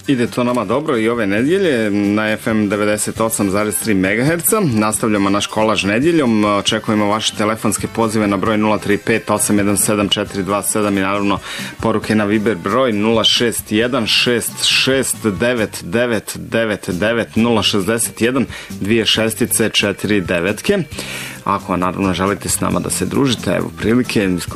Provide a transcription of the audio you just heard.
Ide to nama dobro i ove nedjelje na FM 98,3 MHz. Nastavljamo naš kolaž nedjeljom. Očekujemo vaše telefonske pozive na broj 035-817-427 i naravno poruke na Viber broj 061-669-9999 061-2 6-4 9. Ako naravno želite s nama da se družite, evo prilike,